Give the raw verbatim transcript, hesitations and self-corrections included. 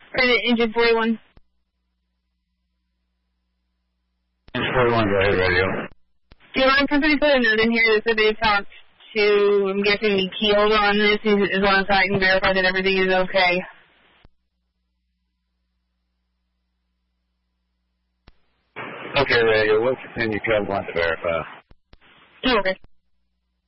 Or is it engine forty-one? Engine forty-one, go ahead, radio. Do you want somebody put a note in here that said they talked to, I'm guessing, the Keel on this, as long as I can verify that everything is okay? Okay, radio, we'll continue code one to verify. Okay.